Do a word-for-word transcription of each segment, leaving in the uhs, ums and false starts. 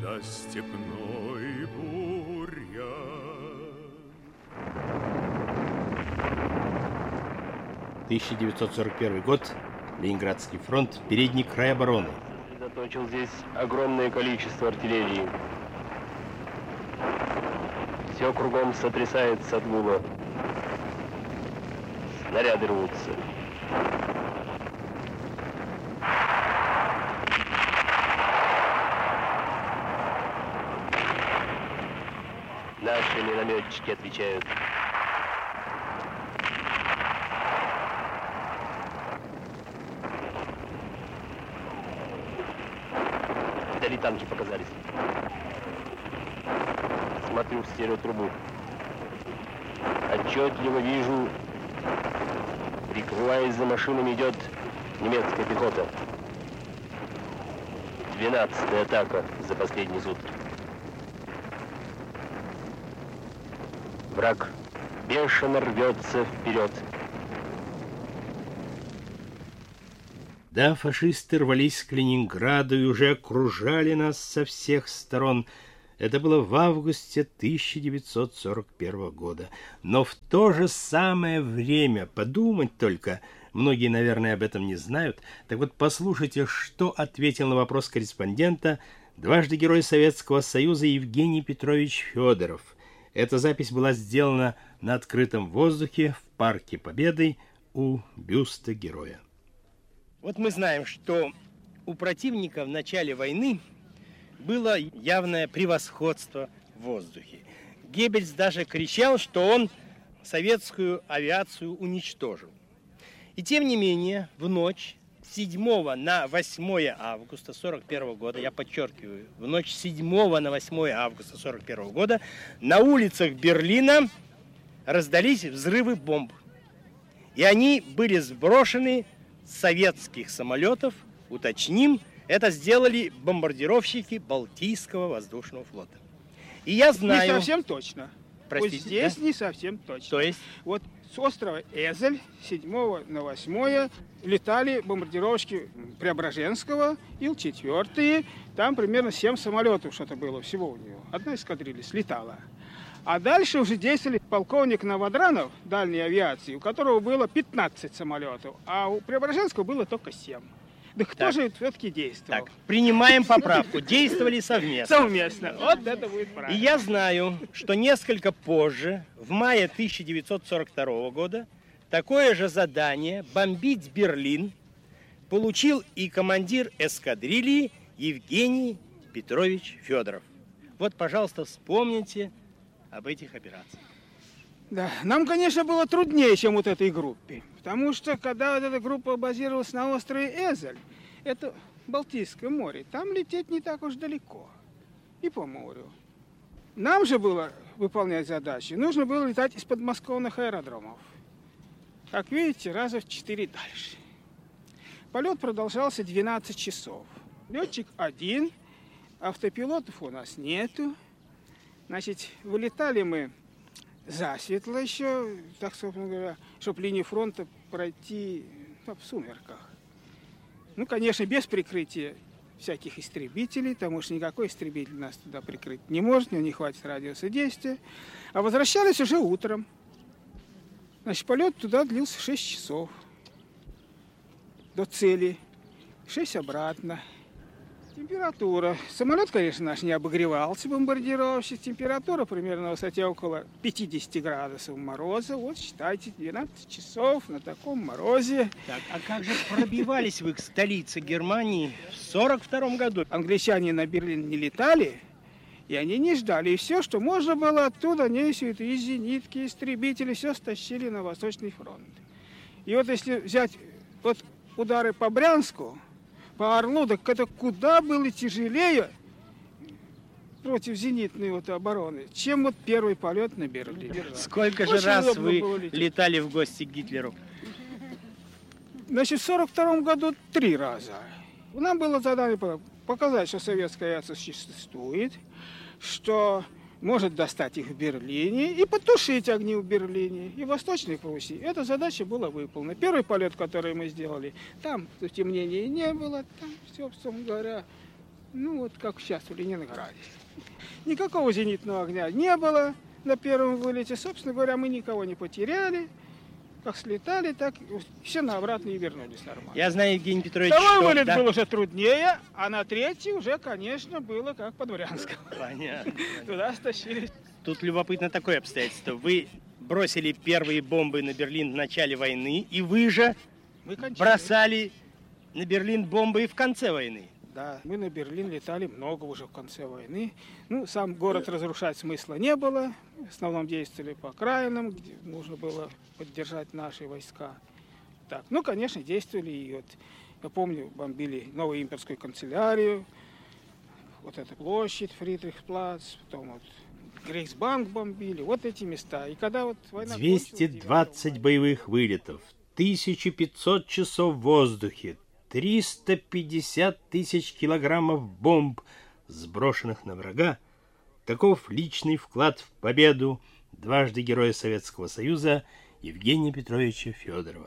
да степной бурьян. тысяча девятьсот сорок первый год. Ленинградский фронт. Передний край обороны. Сосредоточил здесь огромное количество артиллерии. Все кругом сотрясается от гула. Снаряды рвутся. Наши минометчики отвечают. Вдали танки показались. Смотрю в стереотрубу. Отчетливо вижу, прикрываясь за машинами, идет немецкая пехота. Двенадцатая атака за последние сутки. Враг бешено рвется вперед. Да, фашисты рвались к Ленинграду и уже окружали нас со всех сторон. Это было в августе тысяча девятьсот сорок первого года. Но в то же самое время, подумать только, многие, наверное, об этом не знают, так вот послушайте, что ответил на вопрос корреспондента дважды Герой Советского Союза Евгений Петрович Федоров. Эта запись была сделана на открытом воздухе в Парке Победы у бюста героя. Вот мы знаем, что у противника в начале войны было явное превосходство в воздухе. Геббельс даже кричал, что он советскую авиацию уничтожил. И тем не менее, в ночь с седьмого на восьмое августа сорок первого года, я подчеркиваю, в ночь с седьмого на восьмое августа сорок первого года на улицах Берлина раздались взрывы бомб. И они были сброшены с советских самолетов, уточним, это сделали бомбардировщики Балтийского воздушного флота. И я знаю... Не совсем точно. Простите, вот здесь да? не совсем точно. То есть? Вот с острова Эзель с седьмого на восьмое летали бомбардировщики Преображенского, Ил четыре. Там примерно семь самолетов что-то было всего у него. Одна эскадрилья слетала. А дальше уже действовали полковник Новодранов дальней авиации, у которого было пятнадцать самолетов, а у Преображенского было только семь. Да кто так. же все-таки действовал? Так, принимаем поправку. Действовали совместно. Совместно. Вот это будет правильно. И я знаю, что несколько позже, в мае тысяча девятьсот сорок второго года, такое же задание бомбить Берлин получил и командир эскадрильи Евгений Петрович Федоров. Вот, пожалуйста, вспомните об этих операциях. Да, нам, конечно, было труднее, чем вот этой группе. Потому что, когда вот эта группа базировалась на острове Эзель, это Балтийское море, там лететь не так уж далеко. И по морю. Нам же было выполнять задачи, нужно было летать из подмосковных аэродромов. Как видите, раза в четыре дальше. Полет продолжался двенадцать часов. Летчик один, автопилотов у нас нету. Значит, вылетали мы засветло еще, так, собственно говоря, чтобы линию фронта пройти ну, в сумерках. Ну, конечно, без прикрытия всяких истребителей, потому что никакой истребитель нас туда прикрыть не может, у него не хватит радиуса действия. А возвращались уже утром. Значит, полет туда длился шесть часов до цели, шесть обратно. Температура. Самолет, конечно, наш не обогревался, бомбардировщик. Температура примерно на высоте около пятидесяти градусов мороза. Вот считайте, двенадцать часов на таком морозе. Так, а как же пробивались вы к столице Германии в сорок втором году? Англичане на Берлин не летали, и они не ждали. И все, что можно было оттуда, они все это, и зенитки, истребители, все стащили на Восточный фронт. И вот если взять вот удары по Брянску, по Орлу, так это куда было тяжелее против зенитной вот обороны, чем вот первый полет на Берлин. Сколько же Очень раз вы летали в гости к Гитлеру? Значит, в сорок втором году три раза. Нам было задание показать, что советская авиация существует, что может достать их в Берлине и потушить огни в Берлине и в Восточной Пруссии. Эта задача была выполнена. Первый полет, который мы сделали, там темнения не было, там все, собственно говоря, Ну, вот как сейчас в Ленинграде. Никакого зенитного огня не было на первом вылете. Собственно говоря, мы никого не потеряли. Как слетали, так все на обратно и вернулись нормально. Я знаю, Евгений Петрович, Второй что... вылет да? был уже труднее, а на третий уже, конечно, было как под Брянском. Понятно. Туда стащили. Тут любопытно такое обстоятельство. Вы бросили первые бомбы на Берлин в начале войны, и вы же Мы кончили. бросали на Берлин бомбы и в конце войны. Да, мы на Берлин летали много уже в конце войны. Ну, сам город разрушать смысла не было. В основном действовали по окраинам, где нужно было поддержать наши войска. Так, ну, конечно, действовали и вот, я помню, бомбили новую имперскую канцелярию, вот эта площадь, Фридрихсплац, потом вот Рейхсбанк бомбили, вот эти места. И когда вот война двести двадцать боевых вылетов, тысяча пятьсот часов в воздухе, триста пятьдесят тысяч килограммов бомб, сброшенных на врага. Таков личный вклад в победу дважды Героя Советского Союза Евгения Петровича Федорова.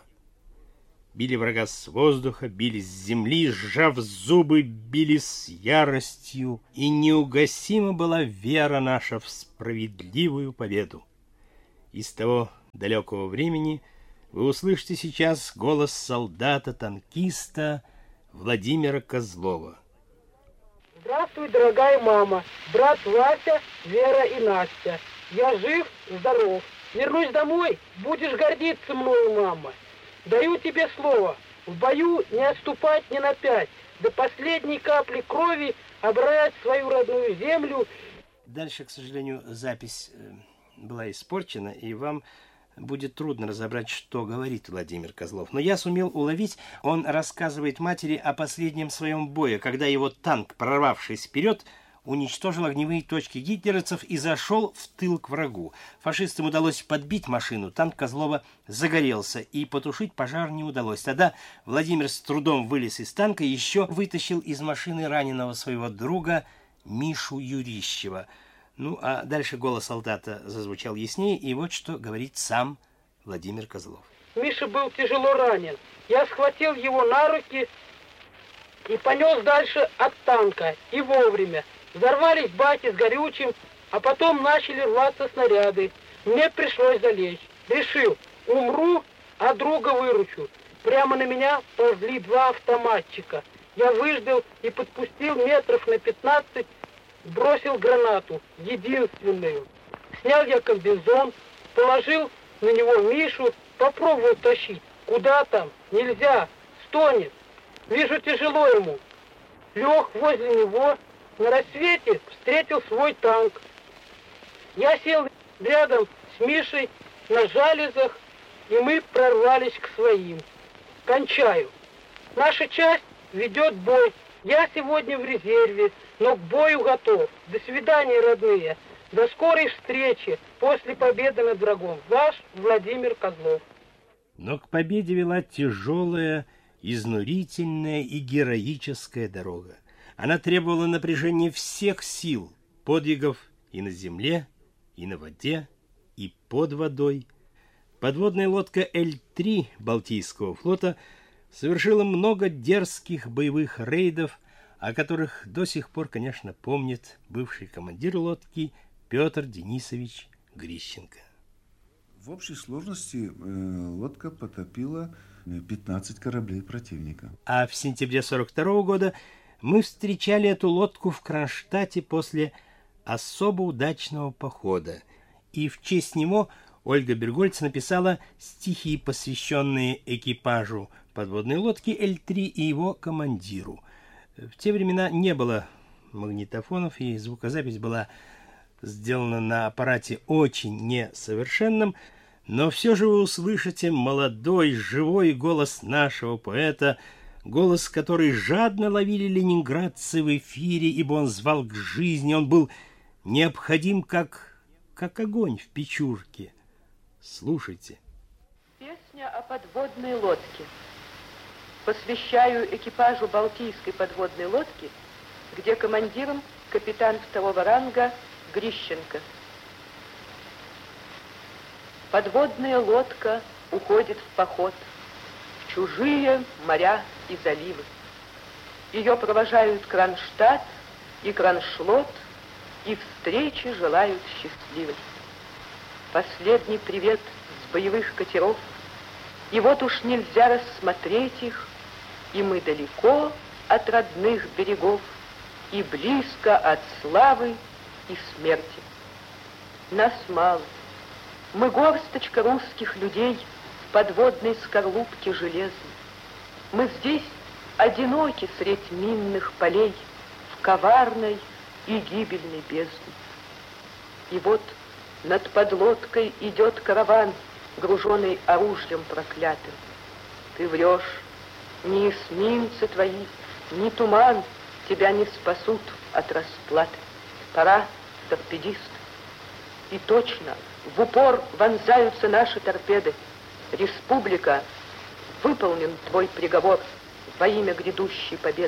Били врага с воздуха, били с земли, сжав зубы, били с яростью, и неугасима была вера наша в справедливую победу. Из того далекого времени вы услышите сейчас голос солдата-танкиста Владимира Козлова. Здравствуй, дорогая мама, брат Вася, Вера и Настя. Я жив, здоров. Вернусь домой, будешь гордиться мною, мама. Даю тебе слово, в бою не отступать ни на пять, до последней капли крови обрать свою родную землю. Дальше, к сожалению, запись была испорчена, и вам будет трудно разобрать, что говорит Владимир Козлов. Но я сумел уловить, он рассказывает матери о последнем своем бое, когда его танк, прорвавшись вперед, уничтожил огневые точки гитлеровцев и зашел в тыл к врагу. Фашистам удалось подбить машину, танк Козлова загорелся, и потушить пожар не удалось. Тогда Владимир с трудом вылез из танка и еще вытащил из машины раненого своего друга Мишу Юрищева. Ну, а дальше голос солдата зазвучал яснее, и вот что говорит сам Владимир Козлов. Миша был тяжело ранен. Я схватил его на руки и понес дальше от танка. И вовремя. Взорвались баки с горючим, а потом начали рваться снаряды. Мне пришлось залечь. Решил, умру, а друга выручу. Прямо на меня ползли два автоматчика. Я выждал и подпустил метров на пятнадцать, бросил гранату, единственную. Снял я комбинезон, положил на него Мишу, попробовал тащить. Куда там? Нельзя. Стонет. Вижу, тяжело ему. Лег возле него. На рассвете встретил свой танк. Я сел рядом с Мишей на жалезах, и мы прорвались к своим. Кончаю. Наша часть ведет бой. Я сегодня в резерве, но к бою готов. До свидания, родные. До скорой встречи после победы над врагом. Ваш Владимир Козлов. Но к победе вела тяжелая, изнурительная и героическая дорога. Она требовала напряжения всех сил, подвигов и на земле, и на воде, и под водой. Подводная лодка Л три Балтийского флота совершила много дерзких боевых рейдов, о которых до сих пор, конечно, помнит бывший командир лодки Петр Денисович Грищенко. В общей сложности э, лодка потопила пятнадцать кораблей противника. А в сентябре сорок второго года мы встречали эту лодку в Кронштадте после особо удачного похода. И в честь него Ольга Бергольц написала стихи, посвященные экипажу подводной лодки Л три и его командиру. В те времена не было магнитофонов, и звукозапись была сделана на аппарате очень несовершенном, но все же вы услышите молодой, живой голос нашего поэта, голос, который жадно ловили ленинградцы в эфире, ибо он звал к жизни, он был необходим, как, как огонь в печурке. Слушайте. Песня о подводной лодке. Посвящаю экипажу Балтийской подводной лодки, где командиром капитан второго ранга Грищенко. Подводная лодка уходит в поход в чужие моря и заливы. Ее провожают Кронштадт, и Кроншлот, и встречи желают счастливой. Последний привет с боевых катеров, и вот уж нельзя рассмотреть их, и мы далеко от родных берегов, и близко от славы и смерти. Нас мало, мы горсточка русских людей в подводной скорлупке железной. Мы здесь одиноки средь минных полей в коварной и гибельной бездне. И вот над подлодкой идет караван, груженный оружием проклятым. Ты врешь, ни эсминцы твои, ни туман тебя не спасут от расплаты. Пора, торпедист. И точно, в упор вонзаются наши торпеды. Республика, выполнен твой приговор во имя грядущей победы.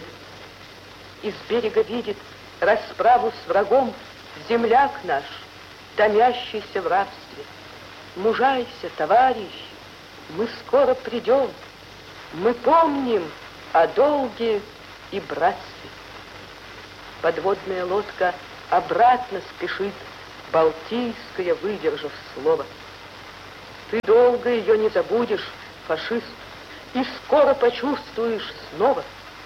Из берега видит расправу с врагом земляк наш, томящийся в рабстве. Мужайся, товарищ, мы скоро придем, мы помним о долге и братстве. Подводная лодка обратно спешит, Балтийская, выдержав слово. Ты долго ее не забудешь, фашист, и скоро почувствуешь снова.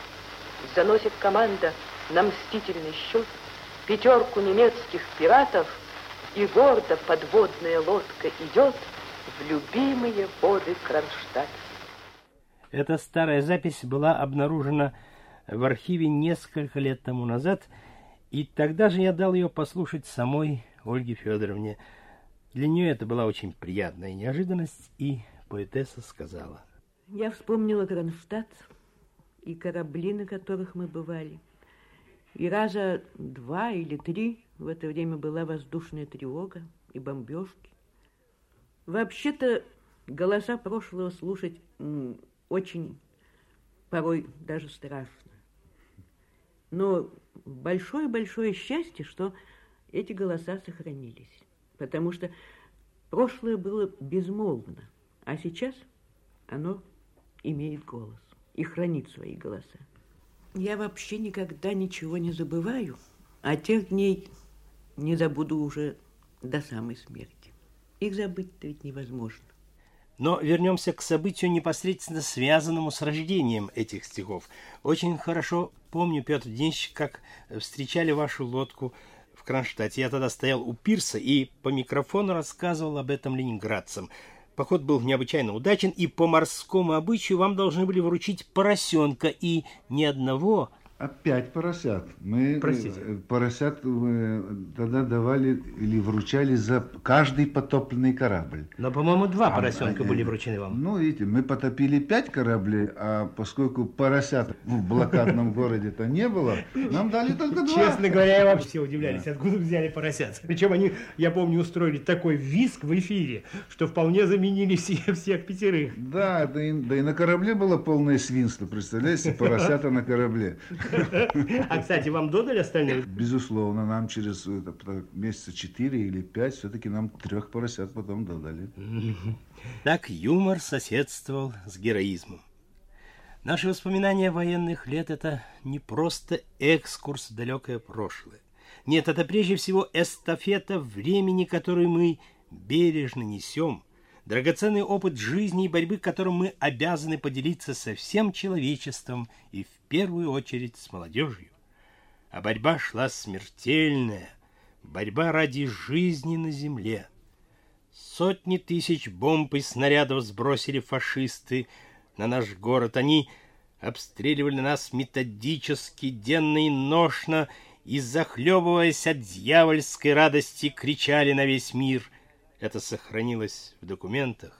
Заносит команда на мстительный счет пятерку немецких пиратов, и гордо подводная лодка идет в любимые воды Кронштадта. Эта старая запись была обнаружена в архиве несколько лет тому назад, и тогда же я дал ее послушать самой Ольге Федоровне. Для нее это была очень приятная неожиданность, и поэтесса сказала: я вспомнила Кронштадт и корабли, на которых мы бывали. И раза два или три в это время была воздушная тревога и бомбежки. Вообще-то голоса прошлого слушать м, очень порой даже страшно. Но большое-большое счастье, что эти голоса сохранились. Потому что прошлое было безмолвно, а сейчас оно имеет голос и хранит свои голоса. Я вообще никогда ничего не забываю, а тех дней не забуду уже до самой смерти. Их забыть-то ведь невозможно. Но вернемся к событию, непосредственно связанному с рождением этих стихов. Очень хорошо помню, Петр Денисович, как встречали вашу лодку в Кронштадте. Я тогда стоял у пирса и по микрофону рассказывал об этом ленинградцам. Поход был необычайно удачен, и по морскому обычаю вам должны были вручить поросенка, и ни одного... Опять поросят. Мы Простите. поросят тогда давали или вручали за каждый потопленный корабль. Но, по-моему, два а, поросенка а, были вручены вам. Ну, видите, мы потопили пять кораблей, а поскольку поросят в блокадном городе-то не было, нам дали только два. Честно говоря, я вообще удивлялись, откуда взяли поросят. Причем они, я помню, устроили такой визг в эфире, что вполне заменили все, всех пятерых. Да, да и, да и на корабле было полное свинство, представляете, поросята на корабле. А, кстати, вам додали остальные? Безусловно, нам через это, месяца четыре или пять все-таки нам трех поросят потом додали. Так юмор соседствовал с героизмом. Наши воспоминания военных лет — это не просто экскурс в далекое прошлое. Нет, это прежде всего эстафета времени, которую мы бережно несем, драгоценный опыт жизни и борьбы, которым мы обязаны поделиться со всем человечеством и в первую очередь с молодежью. А борьба шла смертельная, борьба ради жизни на земле. Сотни тысяч бомб и снарядов сбросили фашисты на наш город. Они обстреливали нас методически, денно и ношно, и, захлебываясь от дьявольской радости, кричали на весь мир. Это сохранилось в документах.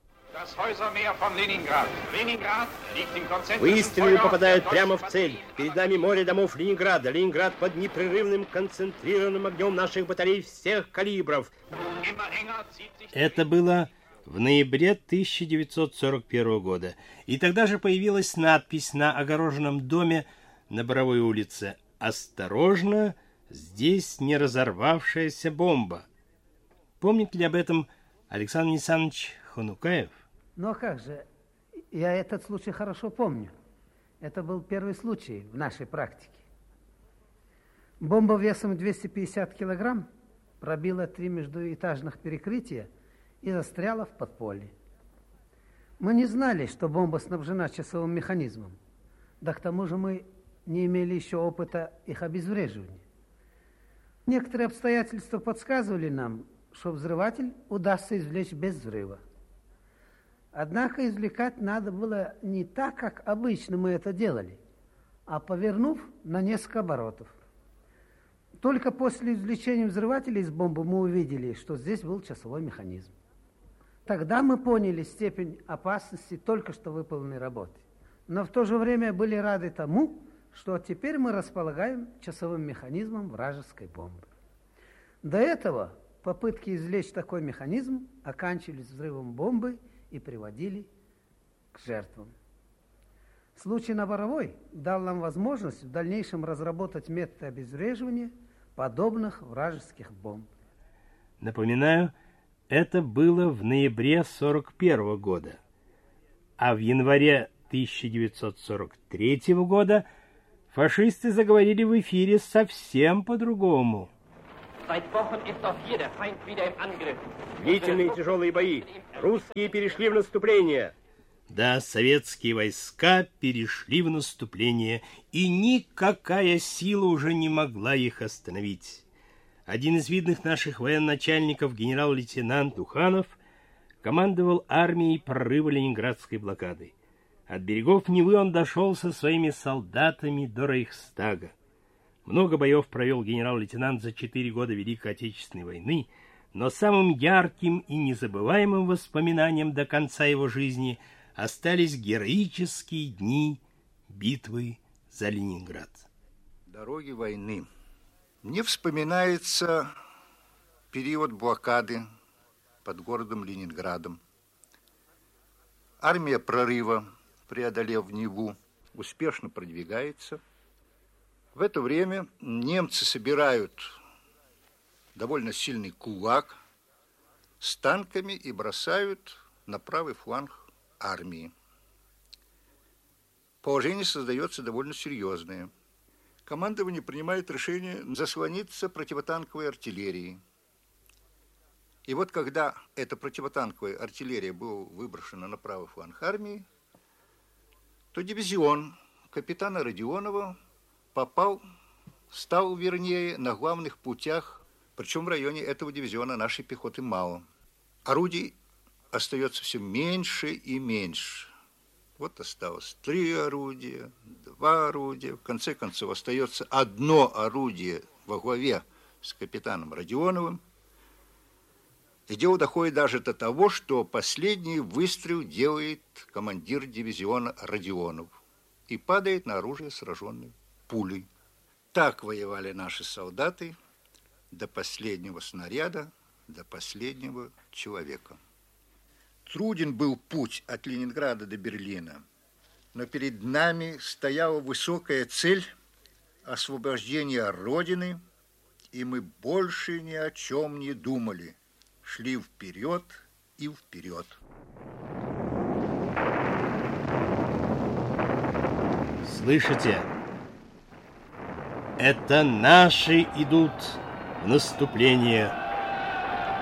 Выстрелы попадают прямо в цель. Перед нами море домов Ленинграда. Ленинград под непрерывным концентрированным огнем наших батарей всех калибров. Это было в ноябре тысяча девятьсот сорок первого года. И тогда же появилась надпись на огороженном доме на Боровой улице: «Осторожно, здесь не разорвавшаяся бомба». Помнит ли об этом Александр Александрович Ханукаев? Ну а как же, я этот случай хорошо помню. Это был первый случай в нашей практике. Бомба весом двести пятьдесят килограмм пробила три междуэтажных перекрытия и застряла в подполье. Мы не знали, что бомба снабжена часовым механизмом. Да к тому же мы не имели еще опыта их обезвреживания. Некоторые обстоятельства подсказывали нам, что взрыватель удастся извлечь без взрыва. Однако извлекать надо было не так, как обычно мы это делали, а повернув на несколько оборотов. Только после извлечения взрывателя из бомбы мы увидели, что здесь был часовой механизм. Тогда мы поняли степень опасности только что выполненной работы. Но в то же время были рады тому, что теперь мы располагаем часовым механизмом вражеской бомбы. До этого попытки извлечь такой механизм оканчивались взрывом бомбы и приводили к жертвам. Случай на Боровой дал нам возможность в дальнейшем разработать методы обезвреживания подобных вражеских бомб. Напоминаю, это было в ноябре сорок первого года, а в январе тысяча девятьсот сорок третьего года фашисты заговорили в эфире совсем по-другому. Длительные тяжелые бои. Русские перешли в наступление. Да, советские войска перешли в наступление, и никакая сила уже не могла их остановить. Один из видных наших военачальников, генерал-лейтенант Туханов, командовал армией прорыва ленинградской блокады. От берегов Невы он дошел со своими солдатами до Рейхстага. Много боев провел генерал-лейтенант за четыре года Великой Отечественной войны, но самым ярким и незабываемым воспоминанием до конца его жизни остались героические дни битвы за Ленинград. Дороги войны. Мне вспоминается период блокады под городом Ленинградом. Армия прорыва, преодолев Неву, успешно продвигается. В это время немцы собирают довольно сильный кулак с танками и бросают на правый фланг армии. Положение создается довольно серьезное. Командование принимает решение заслониться противотанковой артиллерией. И вот когда эта противотанковая артиллерия была выброшена на правый фланг армии, то дивизион капитана Родионова попал, стал, вернее, на главных путях, причем в районе этого дивизиона нашей пехоты мало. Орудий остается все меньше и меньше. Вот осталось три орудия, два орудия. В конце концов, остается одно орудие во главе с капитаном Родионовым. И дело доходит даже до того, что последний выстрел делает командир дивизиона Родионов и падает на оружие, сраженный пулей. Так воевали наши солдаты до последнего снаряда, до последнего человека. Труден был путь от Ленинграда до Берлина, но перед нами стояла высокая цель освобождения Родины, и мы больше ни о чем не думали, шли вперед и вперед. Слышите? Это наши идут в наступление.